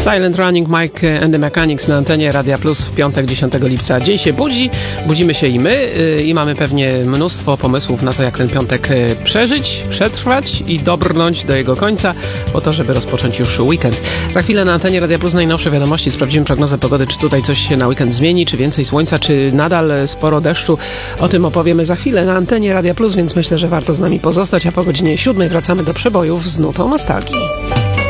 Silent Running, Mike and the Mechanics na antenie Radia Plus w piątek 10 lipca. Dzień się budzi, budzimy się i my i mamy pewnie mnóstwo pomysłów na to, jak ten piątek przeżyć, przetrwać i dobrnąć do jego końca, po to, żeby rozpocząć już weekend. Za chwilę na antenie Radia Plus najnowsze wiadomości, sprawdzimy prognozę pogody, czy tutaj coś się na weekend zmieni, czy więcej słońca, czy nadal sporo deszczu. O tym opowiemy za chwilę na antenie Radia Plus, więc myślę, że warto z nami pozostać, a po godzinie 7 wracamy do przebojów z nutą nostalgii.